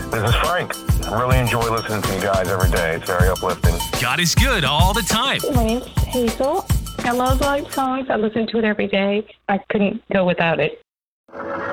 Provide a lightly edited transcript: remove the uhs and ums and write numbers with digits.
This is Frank. I really enjoy listening to you guys every day. It's very uplifting. God is good all the time. My name's Hazel. I love live songs. I listen to it every day. I couldn't go without it.